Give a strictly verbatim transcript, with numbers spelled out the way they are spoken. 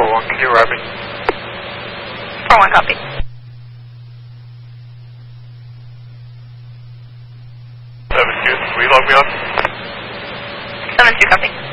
four one, can you arrive me? four one, copy. seven two, will you log me on? seven two, copy.